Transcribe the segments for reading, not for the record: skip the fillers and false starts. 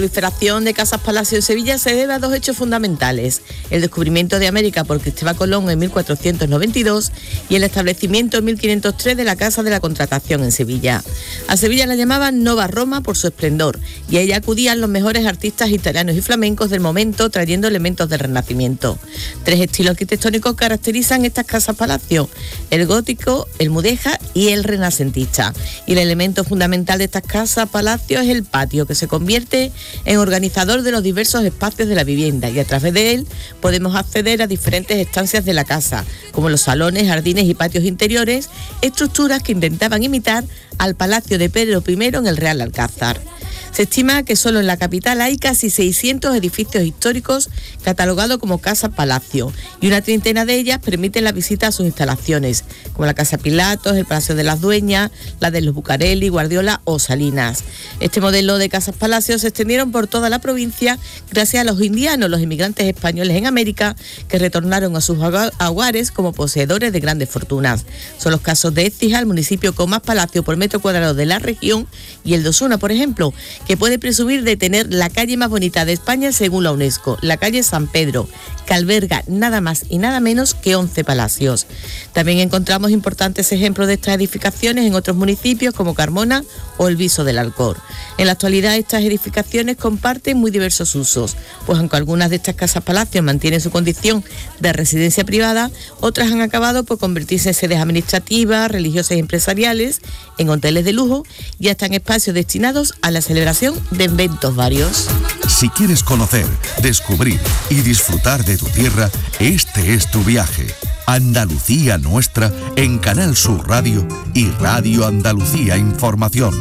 La proliferación de casas palacio en Sevilla se debe a dos hechos fundamentales: el descubrimiento de América por Cristóbal Colón en 1492 y el establecimiento en 1503 de la Casa de la Contratación en Sevilla. A Sevilla la llamaban Nova Roma por su esplendor, y a ella acudían los mejores artistas italianos y flamencos del momento, trayendo elementos del Renacimiento. Tres estilos arquitectónicos caracterizan estas casas palacio: el gótico, el mudéjar y el renacentista. Y el elemento fundamental de estas casas palacio es el patio, que se convierte en organizador de los diversos espacios de la vivienda, y a través de él podemos acceder a diferentes estancias de la casa, como los salones, jardines y patios interiores, estructuras que intentaban imitar al Palacio de Pedro I en el Real Alcázar. Se estima que solo en la capital hay casi 600 edificios históricos catalogados como casas palacio, y una treintena de ellas permiten la visita a sus instalaciones, como la Casa Pilatos, el Palacio de las Dueñas, la de los Bucareli, Guardiola o Salinas. Este modelo de casas palacio se extendieron por toda la provincia gracias a los indianos, los inmigrantes españoles en América, que retornaron a sus hogares como poseedores de grandes fortunas. Son los casos de Écija, el municipio con más palacio por metro cuadrado de la región, y el de Osuna, por ejemplo, que puede presumir de tener la calle más bonita de España según la UNESCO, la calle San Pedro, que alberga nada más y nada menos que 11 palacios. También encontramos importantes ejemplos de estas edificaciones en otros municipios como Carmona o el Viso del Alcor. En la actualidad estas edificaciones comparten muy diversos usos, pues aunque algunas de estas casas palacios mantienen su condición de residencia privada, otras han acabado por convertirse en sedes administrativas, religiosas y empresariales, en hoteles de lujo y hasta en espacios destinados a la celebración de eventos varios. Si quieres conocer, descubrir y disfrutar de tu tierra, este es tu viaje. Andalucía Nuestra en Canal Sur Radio y Radio Andalucía Información.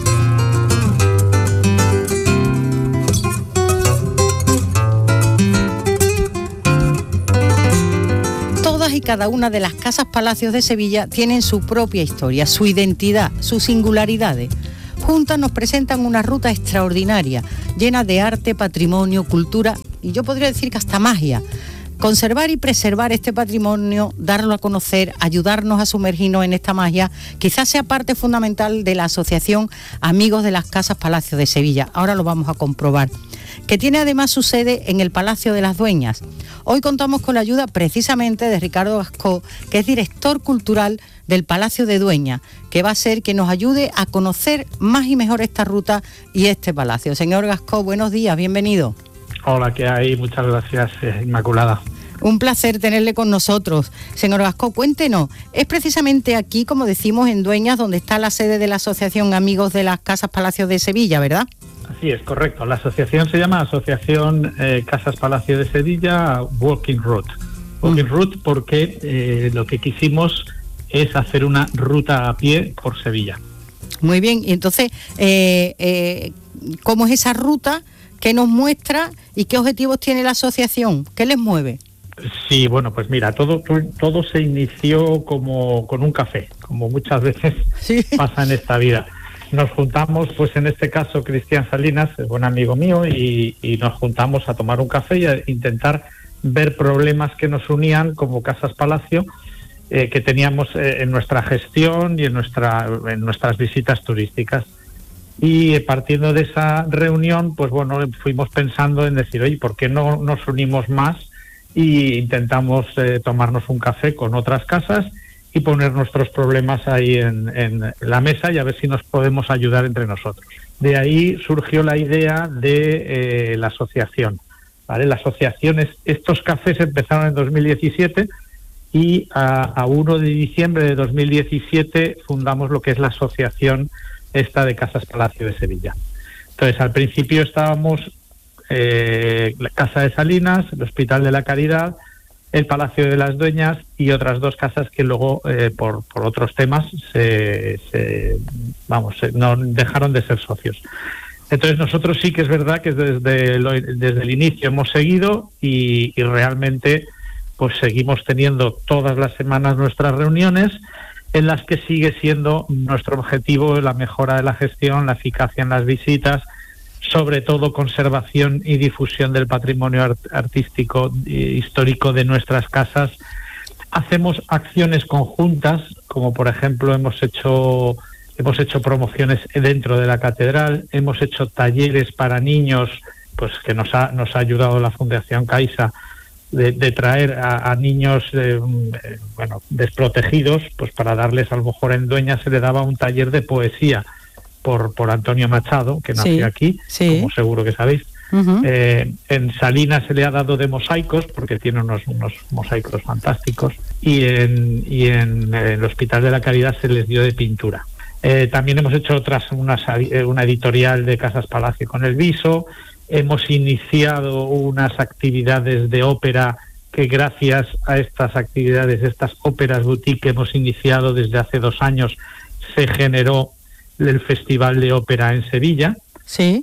Todas y cada una de las casas palacios de Sevilla tienen su propia historia, su identidad, sus singularidades. Juntas nos presentan una ruta extraordinaria, llena de arte, patrimonio, cultura y yo podría decir que hasta magia. Conservar y preservar este patrimonio, darlo a conocer, ayudarnos a sumergirnos en esta magia, quizás sea parte fundamental de la asociación Amigos de las Casas Palacio de Sevilla. Ahora lo vamos a comprobar. Que tiene además su sede en el Palacio de las Dueñas. Hoy contamos con la ayuda precisamente de Ricardo Gascó, que es director cultural del Palacio de Dueñas, que va a ser que nos ayude a conocer más y mejor esta ruta y este palacio. Señor Gascó, buenos días, bienvenido. Hola, ¿qué hay? Muchas gracias, Inmaculada. Un placer tenerle con nosotros. Señor Gascó, cuéntenos, es precisamente aquí, como decimos, en Dueñas, donde está la sede de la Asociación Amigos de las Casas Palacios de Sevilla, ¿verdad? Así es, correcto. La asociación se llama Asociación Casas Palacio de Sevilla Walking Route. Walking Route porque lo que quisimos es hacer una ruta a pie por Sevilla. Muy bien, y entonces, ¿cómo es esa ruta? ¿Qué nos muestra y qué objetivos tiene la asociación? ¿Qué les mueve? Sí, bueno, pues mira, todo se inició como con un café, como muchas veces pasa en esta vida. Nos juntamos, pues en este caso Cristian Salinas, es buen amigo mío, y nos juntamos a tomar un café y a intentar ver problemas que nos unían como Casas Palacio, que teníamos en nuestra gestión y en nuestras visitas turísticas. Y partiendo de esa reunión, pues bueno, fuimos pensando en decir, oye, ¿por qué no nos unimos más y intentamos tomarnos un café con otras casas y poner nuestros problemas ahí en la mesa y a ver si nos podemos ayudar entre nosotros? De ahí surgió la idea de la asociación, ¿vale? La asociación, estos cafés empezaron en 2017 y a 1 de diciembre de 2017 fundamos lo que es la asociación esta de Casas Palacio de Sevilla. Entonces, al principio estábamos la Casa de Salinas, el Hospital de la Caridad, el Palacio de las Dueñas y otras dos casas que luego, por otros temas, no dejaron de ser socios. Entonces, nosotros sí que es verdad que desde el inicio hemos seguido y realmente pues seguimos teniendo todas las semanas nuestras reuniones, en las que sigue siendo nuestro objetivo la mejora de la gestión, la eficacia en las visitas, sobre todo conservación y difusión del patrimonio artístico e histórico de nuestras casas. Hacemos acciones conjuntas, como por ejemplo hemos hecho promociones dentro de la catedral, hemos hecho talleres para niños pues que nos ha ayudado la Fundación Caixa de traer a niños desprotegidos, pues para darles, a lo mejor en Dueñas se le daba un taller de poesía por Antonio Machado, que nació aquí, como seguro que sabéis. Uh-huh. En Salinas se le ha dado de mosaicos, porque tiene unos mosaicos fantásticos, y en el Hospital de la Caridad se les dio de pintura. También hemos hecho una editorial de Casas Palacio con el Viso. Hemos iniciado unas actividades de ópera que, gracias a estas actividades, estas óperas boutique que hemos iniciado desde hace 2 años, se generó el Festival de Ópera en Sevilla. Sí.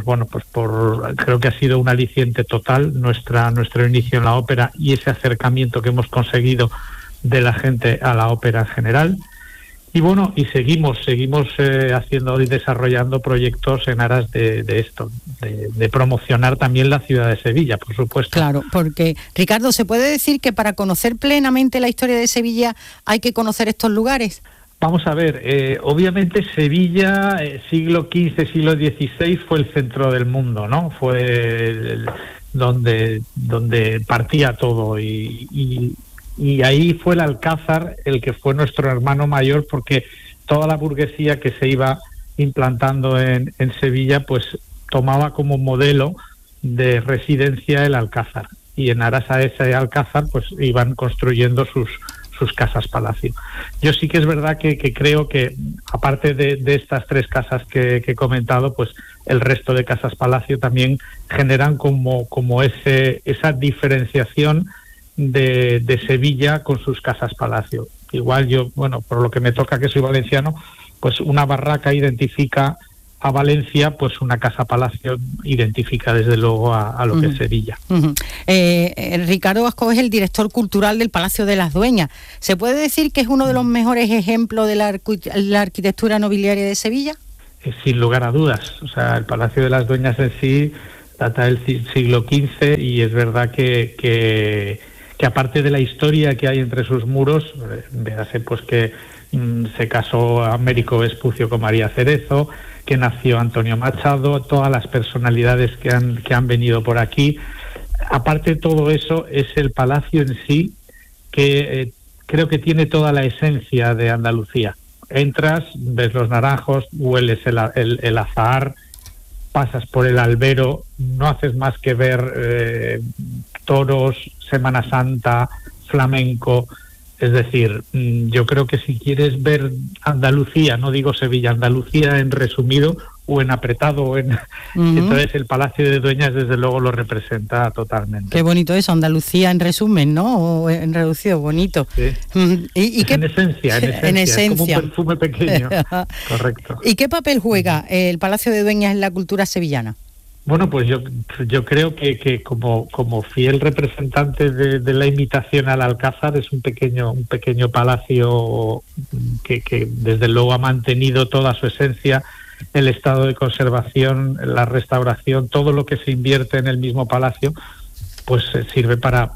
Creo que ha sido un aliciente total nuestro inicio en la ópera y ese acercamiento que hemos conseguido de la gente a la ópera en general. Y bueno, y seguimos haciendo y desarrollando proyectos en aras de esto, de promocionar también la ciudad de Sevilla, por supuesto. Claro, porque, Ricardo, ¿se puede decir que para conocer plenamente la historia de Sevilla hay que conocer estos lugares? Vamos a ver, obviamente Sevilla, siglo XV, siglo XVI, fue el centro del mundo, ¿no? Fue donde partía todo y ahí fue el Alcázar el que fue nuestro hermano mayor, porque toda la burguesía que se iba implantando en Sevilla pues tomaba como modelo de residencia el Alcázar, y en aras a ese Alcázar pues iban construyendo sus casas palacio. Yo sí que es verdad que creo que, aparte de estas 3 casas que he comentado, pues el resto de casas palacio también generan como esa diferenciación de Sevilla con sus casas palacio. Igual yo, por lo que me toca, que soy valenciano, pues una barraca identifica a Valencia, pues una casa palacio identifica desde luego a lo que es Sevilla. Uh-huh. Ricardo Vasco es el director cultural del Palacio de las Dueñas. ¿Se puede decir que es uno de los mejores ejemplos de la arquitectura nobiliaria de Sevilla? Sin lugar a dudas. O sea, el Palacio de las Dueñas en sí data del siglo XV y es verdad que aparte de la historia que hay entre sus muros, véase pues que se casó Américo Vespucio con María Cerezo, que nació Antonio Machado, todas las personalidades que han venido por aquí. Aparte de todo eso, es el palacio en sí que creo que tiene toda la esencia de Andalucía. Entras, ves los naranjos, hueles el azahar, pasas por el albero, no haces más que ver toros, Semana Santa, flamenco. Es decir, yo creo que si quieres ver Andalucía, no digo Sevilla, Andalucía en resumido o en apretado, entonces el Palacio de Dueñas desde luego lo representa totalmente. Qué bonito eso, Andalucía en resumen, ¿no? O en reducido, bonito. Sí. ¿Y qué? En esencia. Es como un perfume pequeño. Correcto. ¿Y qué papel juega el Palacio de Dueñas en la cultura sevillana? Bueno, pues yo creo que como fiel representante de la imitación al Alcázar, es un pequeño palacio que desde luego ha mantenido toda su esencia, el estado de conservación, la restauración, todo lo que se invierte en el mismo palacio, pues sirve para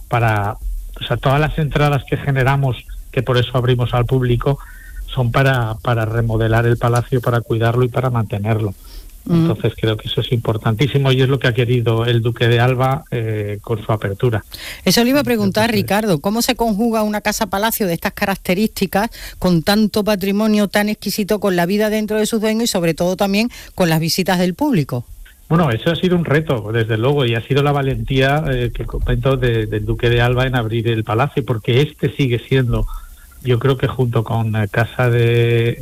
o sea, todas las entradas que generamos, que por eso abrimos al público, son para remodelar el palacio, para cuidarlo y para mantenerlo. Entonces creo que eso es importantísimo y es lo que ha querido el Duque de Alba con su apertura. Eso le iba a preguntar, Ricardo, ¿cómo se conjuga una casa-palacio de estas características, con tanto patrimonio tan exquisito, con la vida dentro de sus dueños y sobre todo también con las visitas del público? Bueno, eso ha sido un reto, desde luego, y ha sido la valentía que comento del Duque de Alba en abrir el palacio, porque este sigue siendo, yo creo que junto con Casa de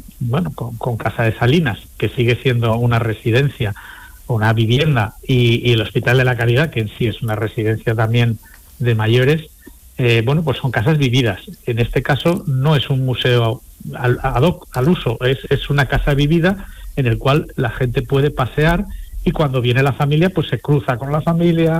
Salinas, que sigue siendo una residencia, una vivienda, y el Hospital de la Caridad, que en sí es una residencia también de mayores, pues son casas vividas. En este caso no es un museo ad hoc, al uso, es una casa vivida en el cual la gente puede pasear y cuando viene la familia pues se cruza con la familia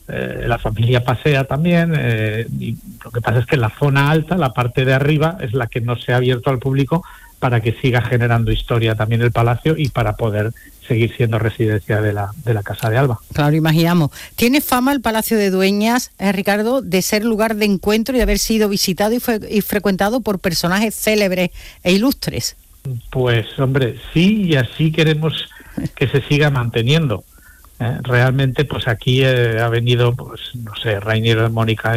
pasea también, y lo que pasa es que la zona alta, la parte de arriba, es la que no se ha abierto al público para que siga generando historia también el palacio y para poder seguir siendo residencia de la Casa de Alba. Claro, imaginamos. ¿Tiene fama el Palacio de Dueñas, Ricardo, de ser lugar de encuentro y de haber sido visitado y frecuentado por personajes célebres e ilustres? Pues hombre, sí, y así queremos que se siga manteniendo. Realmente, pues aquí ha venido, pues no sé, Reinero de Mónaco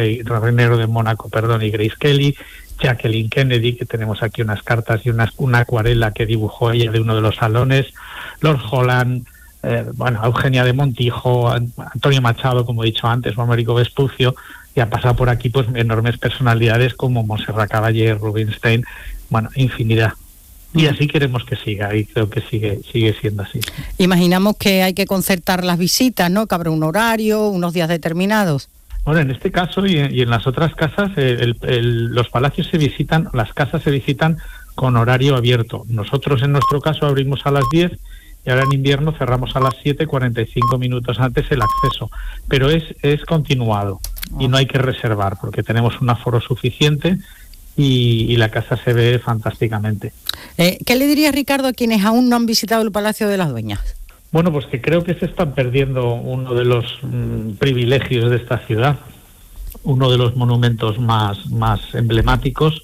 y Grace Kelly, Jacqueline Kennedy, que tenemos aquí unas cartas y una acuarela que dibujó ella de uno de los salones, Lord Holland, Eugenia de Montijo, Antonio Machado, como he dicho antes, o Américo Vespucio, y ha pasado por aquí pues enormes personalidades como Montserrat Caballé, Rubinstein, infinidad. Y así queremos que siga, y creo que sigue siendo así. Imaginamos que hay que concertar las visitas, ¿no? Que habrá un horario, unos días determinados. Bueno, en este caso y en las otras casas, los palacios las casas se visitan con horario abierto. Nosotros en nuestro caso abrimos a las 10 y ahora en invierno cerramos a las 7, 45 minutos antes el acceso. Pero es continuado y no hay que reservar porque tenemos un aforo suficiente y la casa se ve fantásticamente. ¿Qué le diría, Ricardo, a quienes aún no han visitado el Palacio de las Dueñas? Bueno, pues que creo que se están perdiendo uno de los privilegios de esta ciudad, uno de los monumentos más emblemáticos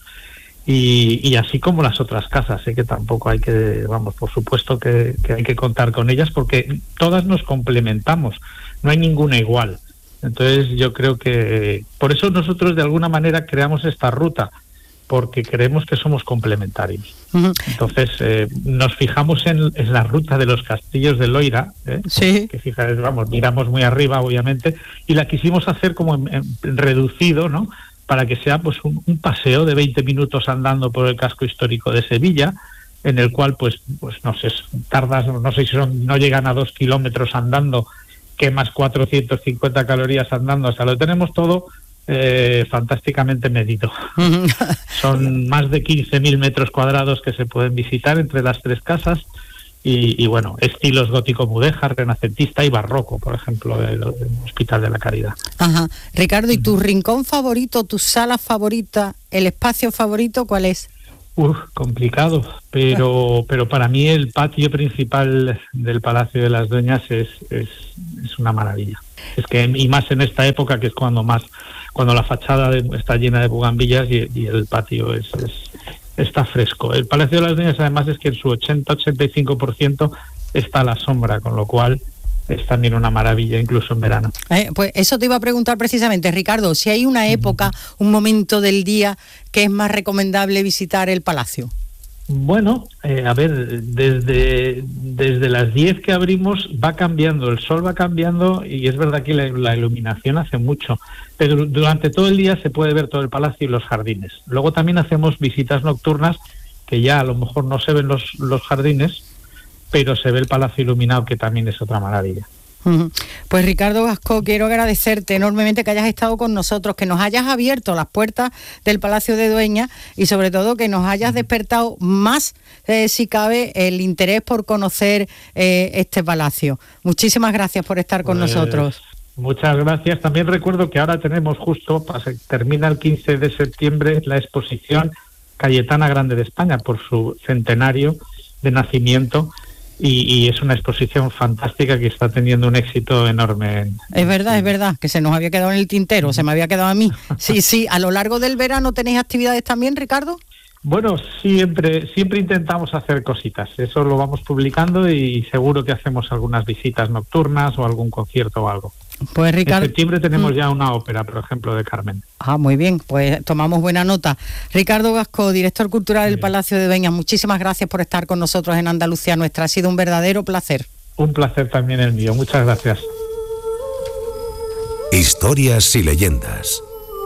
y así como las otras casas, que tampoco hay que, por supuesto que hay que contar con ellas porque todas nos complementamos, no hay ninguna igual. Entonces yo creo que por eso nosotros de alguna manera creamos esta ruta, porque creemos que somos complementarios. Entonces nos fijamos en la ruta de los castillos de Loira, sí, que fíjate, miramos muy arriba obviamente, y la quisimos hacer como en reducido, ¿no? Para que sea pues un paseo de 20 minutos andando por el casco histórico de Sevilla, en el cual pues no sé, tardas, no sé si no llegan a 2 kilómetros andando, quemas 450 calorías andando, o sea, lo tenemos todo fantásticamente medido. Son más de 15.000 metros cuadrados que se pueden visitar entre las tres casas y estilos gótico mudéjar, renacentista y barroco, por ejemplo, el Hospital de la Caridad. Ajá. Ricardo, ¿y tu rincón favorito, tu sala favorita, el espacio favorito, cuál es? Complicado, pero para mí el patio principal del Palacio de las Dueñas es una maravilla. Es que, y más en esta época, que es cuando la fachada está llena de bugambillas y el patio está fresco. El Palacio de las Dueñas además es que en su 80-85% está a la sombra, con lo cual es también una maravilla, incluso en verano. Pues eso te iba a preguntar precisamente, Ricardo, si hay una época, un momento del día que es más recomendable visitar el palacio. Bueno, desde las 10 que abrimos va cambiando, el sol va cambiando y es verdad que la iluminación hace mucho, pero durante todo el día se puede ver todo el palacio y los jardines. Luego también hacemos visitas nocturnas, que ya a lo mejor no se ven los jardines, pero se ve el palacio iluminado, que también es otra maravilla. Pues Ricardo Gascó, quiero agradecerte enormemente que hayas estado con nosotros, que nos hayas abierto las puertas del Palacio de Dueñas y sobre todo que nos hayas despertado más, si cabe, el interés por conocer este palacio. Muchísimas gracias por estar con nosotros. Muchas gracias. También recuerdo que ahora tenemos termina el 15 de septiembre la exposición Cayetana Grande de España por su centenario de nacimiento. Y es una exposición fantástica que está teniendo un éxito enorme. Es verdad, que se nos había quedado en el tintero, se me había quedado a mí. Sí, ¿a lo largo del verano tenéis actividades también, Ricardo? Bueno, siempre intentamos hacer cositas, eso lo vamos publicando y seguro que hacemos algunas visitas nocturnas o algún concierto o algo. Pues Ricardo, en septiembre tenemos ya una ópera, por ejemplo, de Carmen. Muy bien, pues tomamos buena nota. Ricardo Gascó, director cultural del Palacio de Dueñas, muchísimas gracias por estar con nosotros en Andalucía Nuestra, ha sido un verdadero placer. Un placer también el mío, muchas gracias. Historias y leyendas.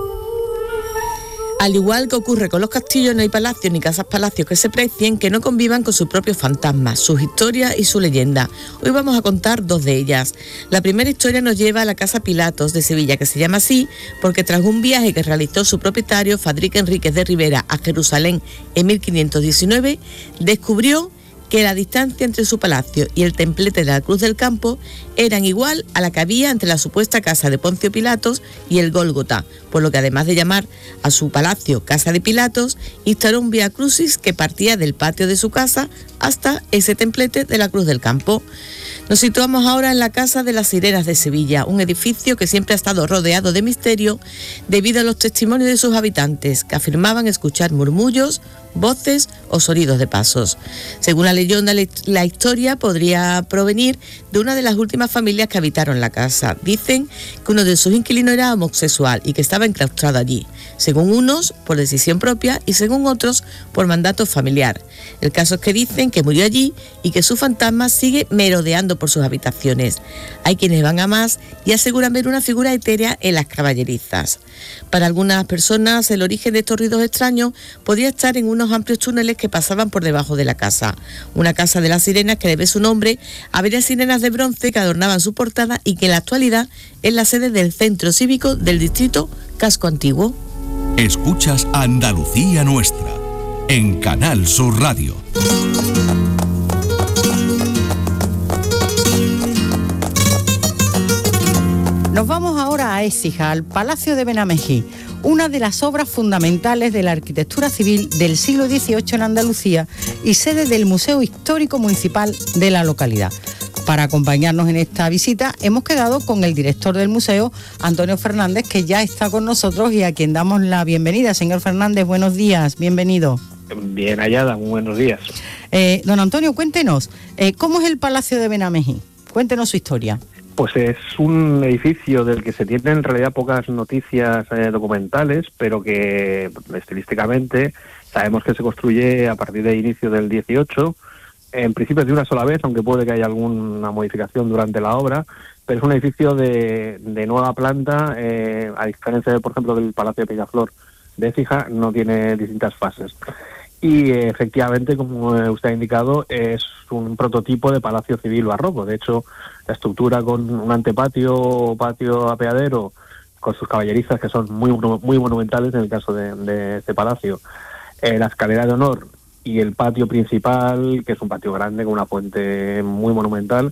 Al igual que ocurre con los castillos, no hay palacios ni casas-palacios que se precien que no convivan con sus propios fantasmas, sus historias y su leyenda. Hoy vamos a contar dos de ellas. La primera historia nos lleva a la Casa Pilatos de Sevilla, que se llama así porque tras un viaje que realizó su propietario, Fadrique Enríquez de Rivera, a Jerusalén en 1519, descubrió que la distancia entre su palacio y el templete de la Cruz del Campo eran igual a la que había entre la supuesta casa de Poncio Pilatos y el Gólgota, por lo que además de llamar a su palacio Casa de Pilatos, instaló un vía crucis que partía del patio de su casa hasta ese templete de la Cruz del Campo. Nos situamos ahora en la Casa de las Sirenas de Sevilla, un edificio que siempre ha estado rodeado de misterio debido a los testimonios de sus habitantes, que afirmaban escuchar murmullos, voces o sonidos de pasos. Según la leyenda, la historia podría provenir de una de las últimas familias que habitaron la casa. Dicen que uno de sus inquilinos era homosexual y que estaba enclaustrado allí, según unos por decisión propia y según otros por mandato familiar. El caso es que dicen que murió allí y que su fantasma sigue merodeando por sus habitaciones. Hay quienes van a más y aseguran ver una figura etérea en las caballerizas. Para algunas personas, el origen de estos ruidos extraños podría estar en unos amplios túneles que pasaban por debajo de la casa. Una casa de las sirenas que debe su nombre a varias sirenas de bronce que adornaban su portada y que en la actualidad es la sede del Centro Cívico del Distrito Casco Antiguo. Escuchas Andalucía Nuestra en Canal Sur Radio. Nos vamos ahora a Écija, al Palacio de Benamejí, una de las obras fundamentales de la arquitectura civil del siglo XVIII en Andalucía y sede del Museo Histórico Municipal de la localidad. Para acompañarnos en esta visita hemos quedado con el director del museo, Antonio Fernández, que ya está con nosotros y a quien damos la bienvenida. Señor Fernández, buenos días, bienvenido. Bien hallada, muy buenos días. Don Antonio, cuéntenos, ¿cómo es el Palacio de Benamejí? Cuéntenos su historia. Pues es un edificio del que se tienen en realidad pocas noticias documentales, pero que estilísticamente sabemos que se construye a partir del inicio del 18, en principio de una sola vez, aunque puede que haya alguna modificación durante la obra, pero es un edificio de nueva planta, a diferencia, por ejemplo, del Palacio de Peñaflor de Écija, no tiene distintas fases. Y efectivamente, como usted ha indicado, es un prototipo de palacio civil barroco. De hecho, la estructura con un antepatio, patio apeadero, con sus caballerizas que son muy monumentales en el caso de este palacio, la escalera de honor y el patio principal, que es un patio grande con una fuente muy monumental,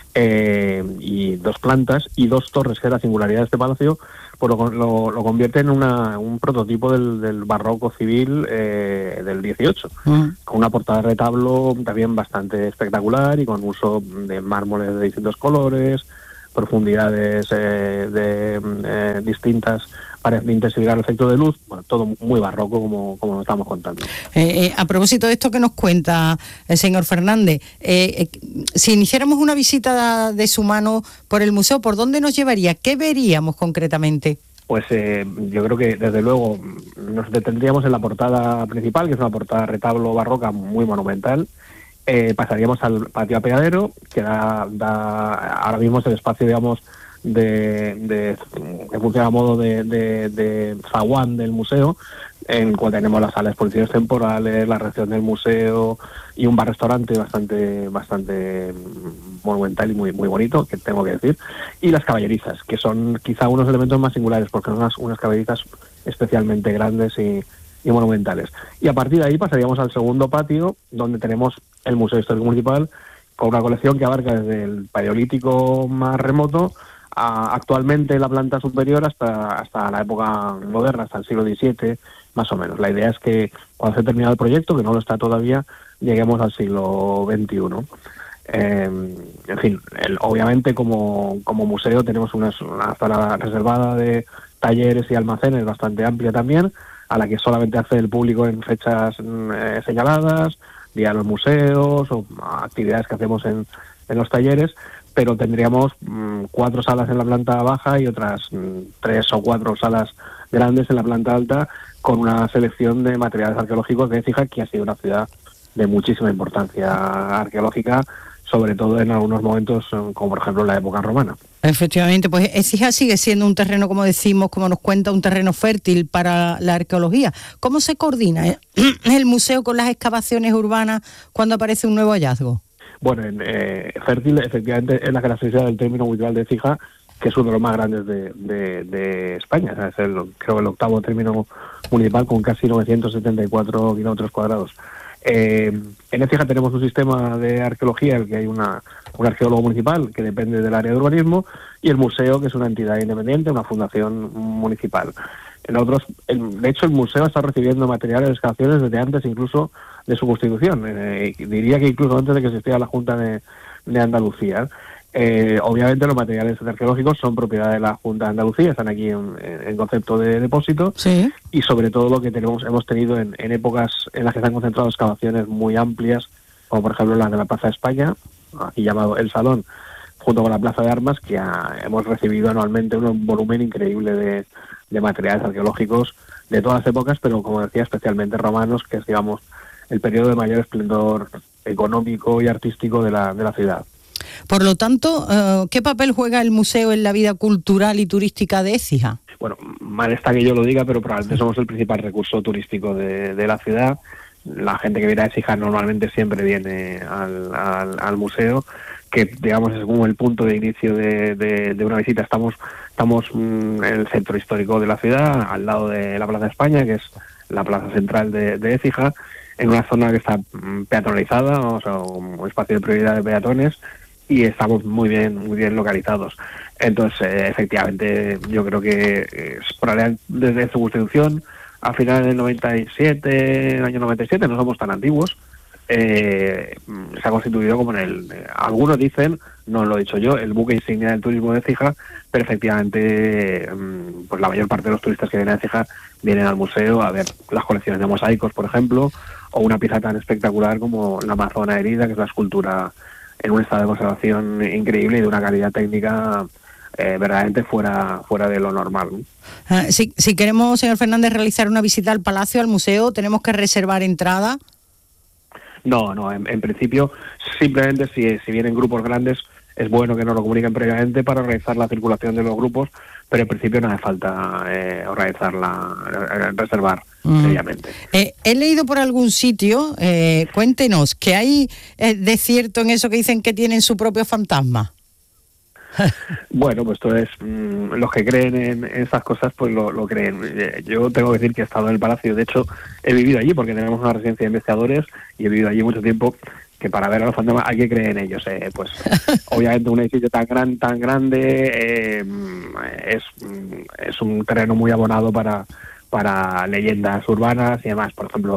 y dos plantas y dos torres, que es la singularidad de este palacio, pues lo convierte en un prototipo del barroco civil del 18, con una portada de retablo también bastante espectacular y con uso de mármoles de distintos colores, profundidades distintas para intensificar el efecto de luz, bueno, todo muy barroco como lo estamos contando. A propósito de esto que nos cuenta el señor Fernández, si iniciáramos una visita de su mano por el museo, ¿por dónde nos llevaría? ¿Qué veríamos concretamente? Pues yo creo que desde luego nos detendríamos en la portada principal, que es una portada retablo barroca muy monumental. Pasaríamos al patio apeadero, que da ahora mismo es el espacio, digamos, que funciona a modo de zaguán del museo, en el cual tenemos las salas de exposiciones temporales, la recepción del museo y un bar-restaurante bastante monumental y muy bonito, que tengo que decir, y las caballerizas, que son quizá unos elementos más singulares, porque son unas caballerizas especialmente grandes y monumentales. Y a partir de ahí pasaríamos al segundo patio, donde tenemos el Museo Histórico Municipal, con una colección que abarca desde el Paleolítico más remoto actualmente en la planta superior hasta la época moderna, hasta el siglo XVII, más o menos. La idea es que cuando se termine el proyecto, que no lo está todavía, lleguemos al siglo XXI. En fin, obviamente como museo tenemos una zona reservada de talleres y almacenes bastante amplia también, a la que solamente accede el público en fechas señaladas, día de los museos o actividades que hacemos en los talleres, pero tendríamos 4 salas en la planta baja y otras 3 o 4 salas grandes en la planta alta, con una selección de materiales arqueológicos de Écija, que ha sido una ciudad de muchísima importancia arqueológica, sobre todo en algunos momentos, como por ejemplo en la época romana. Efectivamente, pues Écija sigue siendo un terreno, como decimos, como nos cuenta, un terreno fértil para la arqueología. ¿Cómo se coordina el museo con las excavaciones urbanas cuando aparece un nuevo hallazgo? Bueno, fértil efectivamente es la característica del término municipal de Écija, que es uno de los más grandes de España. O sea, es creo el octavo término municipal con casi 974 kilómetros cuadrados. En Écija tenemos un sistema de arqueología en el que hay un arqueólogo municipal que depende del área de urbanismo, y el museo, que es una entidad independiente, una fundación municipal. De hecho, el museo está recibiendo materiales de excavaciones desde antes incluso de su constitución. Diría que incluso antes de que existiera la Junta de de Andalucía. Obviamente los materiales arqueológicos son propiedad de la Junta de Andalucía, están aquí en concepto de depósito, sí. Y sobre todo lo que hemos tenido en épocas en las que se han concentrado excavaciones muy amplias, como por ejemplo las de la Plaza de España, aquí llamado El Salón, junto con la Plaza de Armas, que hemos recibido anualmente un volumen increíble de materiales arqueológicos de todas las épocas, pero como decía, especialmente romanos, que es, digamos, el periodo de mayor esplendor económico y artístico de la ciudad. Por lo tanto, ¿qué papel juega el museo en la vida cultural y turística de Écija? Bueno, mal está que yo lo diga, pero probablemente somos el principal recurso turístico de la ciudad. La gente que viene a Écija normalmente siempre viene al museo, que digamos es como el punto de inicio de una visita. Estamos en el centro histórico de la ciudad, al lado de la Plaza de España, que es la plaza central de Écija, en una zona que está peatonalizada, o sea, un espacio de prioridad de peatones, y estamos muy bien localizados. Entonces, efectivamente, yo creo que desde su constitución, a finales del 97, el año 97, no somos tan antiguos, se ha constituido como algunos dicen, no lo he dicho yo, el buque insignia del turismo de Écija, pero efectivamente pues la mayor parte de los turistas que vienen a Écija vienen al museo a ver las colecciones de mosaicos, por ejemplo, o una pieza tan espectacular como la Amazona herida, que es la escultura en un estado de conservación increíble y de una calidad técnica verdaderamente fuera de lo normal. Si queremos, señor Fernández, realizar una visita al palacio, al museo, ¿tenemos que reservar entrada? No, en principio, simplemente si vienen grupos grandes, es bueno que nos lo comuniquen previamente para organizar la circulación de los grupos, pero en principio no hace falta reservar previamente. He leído por algún sitio, cuéntenos, ¿qué hay de cierto en eso que dicen que tienen su propio fantasma? Bueno, pues entonces los que creen en esas cosas pues lo creen. Yo tengo que decir que he estado en el palacio, de hecho he vivido allí porque tenemos una residencia de investigadores y he vivido allí mucho tiempo, que para ver a los fantasmas hay que creer en ellos. Pues obviamente un edificio tan grande es un terreno muy abonado para leyendas urbanas y demás. Por ejemplo,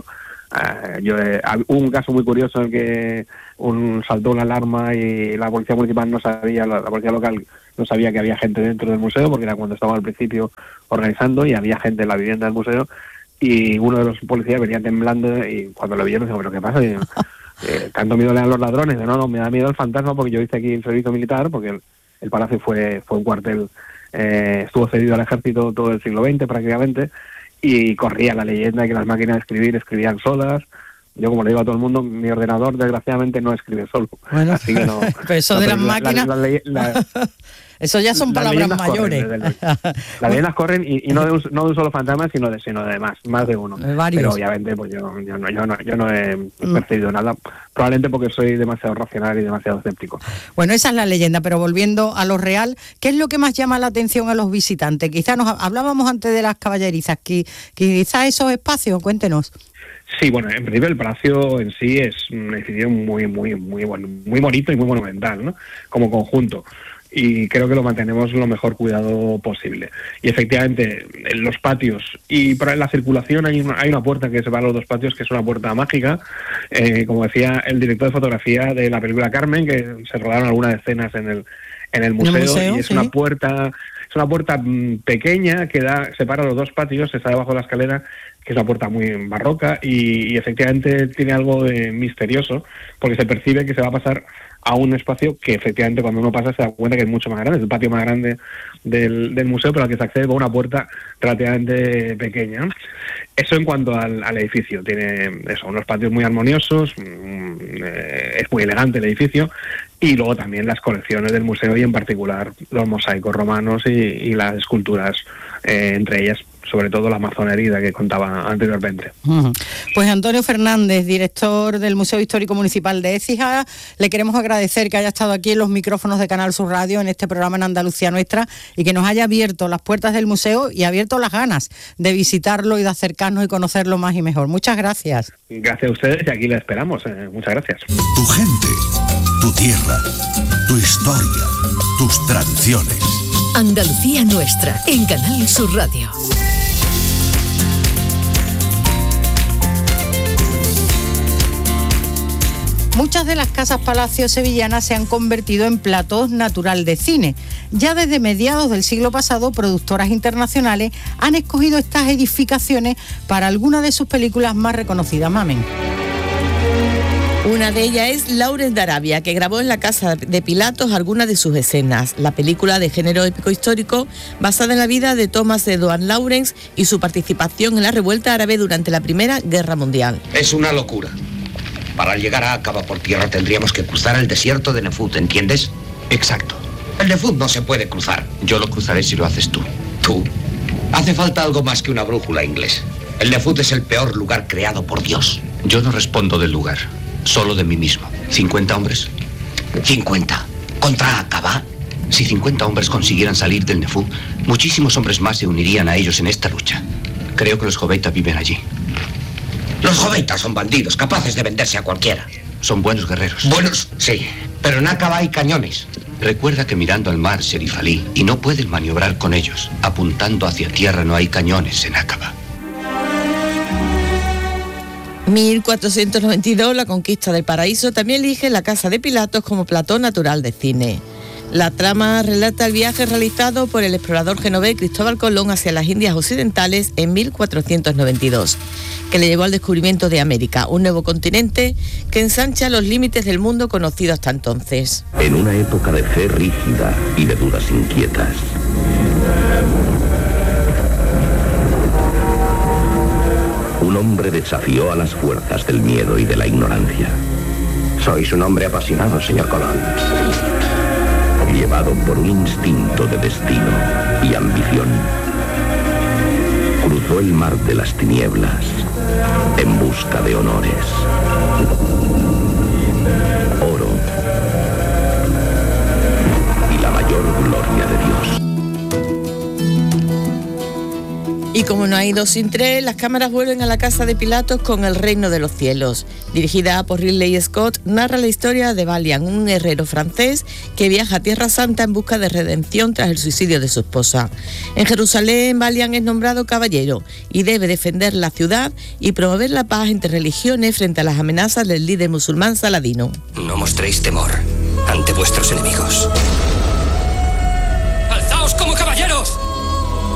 hubo un caso muy curioso en el que saltó una alarma y la policía municipal la policía local no sabía que había gente dentro del museo, porque era cuando estaba al principio organizando y había gente en la vivienda del museo, y uno de los policías venía temblando y cuando lo vieron dijo, ¿pero qué pasa? Y, ¿tanto miedo le dan los ladrones? No, me da miedo el fantasma porque yo hice aquí el servicio militar, porque el palacio fue un cuartel, estuvo cedido al ejército todo el siglo XX prácticamente, y corría la leyenda de que las máquinas de escribir escribían solas. Yo, como le digo a todo el mundo, mi ordenador desgraciadamente no escribe solo. Bueno, así que no. Pero eso de las máquinas, eso ya son palabras mayores. Las leyendas corren y no de un solo fantasma, sino de más de uno. Pero obviamente pues yo no he percibido nada, probablemente porque soy demasiado racional y demasiado escéptico. Bueno, esa es la leyenda, pero volviendo a lo real, ¿qué es lo que más llama la atención a los visitantes? Quizás hablábamos antes de las caballerizas, quizás esos espacios, cuéntenos. Sí, bueno, en principio el palacio en sí es un edificio muy bonito y muy monumental, ¿no? Como conjunto. Y creo que lo mantenemos lo mejor cuidado posible. Y efectivamente, en los patios y para la circulación hay una puerta que separa los dos patios, que es una puerta mágica. Como decía el director de fotografía de la película Carmen, que se rodaron algunas escenas en el museo, y es una puerta pequeña que separa los dos patios, está debajo de la escalera, que es una puerta muy barroca y efectivamente tiene algo de misterioso, porque se percibe que se va a pasar a un espacio que efectivamente cuando uno pasa se da cuenta que es mucho más grande, es el patio más grande del museo, pero al que se accede por una puerta relativamente pequeña. Eso en cuanto al edificio, tiene unos patios muy armoniosos, es muy elegante el edificio, y luego también las colecciones del museo y en particular los mosaicos romanos y las esculturas, entre ellas sobre todo la Amazona herida que contaba anteriormente. Pues Antonio Fernández, director del Museo Histórico Municipal de Écija, le queremos agradecer que haya estado aquí en los micrófonos de Canal Sur Radio en este programa en Andalucía Nuestra y que nos haya abierto las puertas del museo y abierto las ganas de visitarlo y de acercarnos y conocerlo más y mejor. Muchas gracias. Gracias a ustedes y aquí le esperamos. Muchas gracias. Tu gente, tu tierra, tu historia, tus tradiciones. Andalucía Nuestra en Canal Sur Radio. Muchas de las casas palacios sevillanas se han convertido en platós natural de cine. Ya desde mediados del siglo pasado, productoras internacionales han escogido estas edificaciones para algunas de sus películas más reconocidas. Mamen. Una de ellas es Lawrence de Arabia, que grabó en la Casa de Pilatos algunas de sus escenas. La película de género épico histórico basada en la vida de Thomas Edward Lawrence y su participación en la revuelta árabe durante la Primera Guerra Mundial. Es una locura. Para llegar a Aqaba por tierra tendríamos que cruzar el desierto de Nefut, ¿entiendes? Exacto. El Nefut no se puede cruzar. Yo lo cruzaré si lo haces tú. ¿Tú? Hace falta algo más que una brújula, inglés. El Nefut es el peor lugar creado por Dios. Yo no respondo del lugar. Solo de mí mismo. ¿50 hombres? 50. ¿Contra Aqaba? Si 50 hombres consiguieran salir del Nefut, muchísimos hombres más se unirían a ellos en esta lucha. Creo que los Joveitas viven allí. Los Joveitas son bandidos, capaces de venderse a cualquiera. Son buenos guerreros. Buenos, sí. Pero en Aqaba hay cañones. Recuerda que mirando al mar, Sheriff Ali, y no pueden maniobrar con ellos. Apuntando hacia tierra no hay cañones en Aqaba. 1492, la conquista del paraíso, también elige la Casa de Pilatos como plató natural de cine. La trama relata el viaje realizado por el explorador genovés Cristóbal Colón hacia las Indias Occidentales en 1492, que le llevó al descubrimiento de América, un nuevo continente que ensancha los límites del mundo conocido hasta entonces. En una época de fe rígida y de dudas inquietas, un hombre desafió a las fuerzas del miedo y de la ignorancia. Sois un hombre apasionado, señor Colón. Llevado por un instinto de destino y ambición, cruzó el mar de las tinieblas en busca de honores, oro y la mayor gloria de Dios. Y como no hay dos sin tres, las cámaras vuelven a la Casa de Pilatos con El Reino de los Cielos. Dirigida por Ridley Scott, narra la historia de Valiant, un herrero francés que viaja a Tierra Santa en busca de redención tras el suicidio de su esposa. En Jerusalén, Valiant es nombrado caballero y debe defender la ciudad y promover la paz entre religiones frente a las amenazas del líder musulmán Saladino. No mostréis temor ante vuestros enemigos.